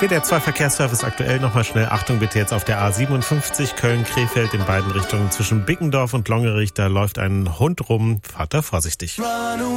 Der 2 Verkehrsservice aktuell nochmal schnell. Achtung bitte jetzt auf der A57 Köln-Krefeld in beiden Richtungen zwischen Bickendorf und Longerich. Da läuft ein Hund rum. Fahrt da vorsichtig.